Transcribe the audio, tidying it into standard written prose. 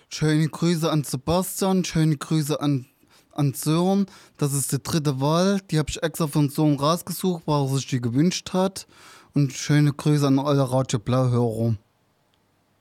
Schöne Grüße an Sebastian, schöne Grüße an Sören. Das ist die dritte Wahl. Die habe ich extra von Sören rausgesucht, weil er sich die gewünscht hat. Und schöne Grüße an alle Radio Blau-Hörer.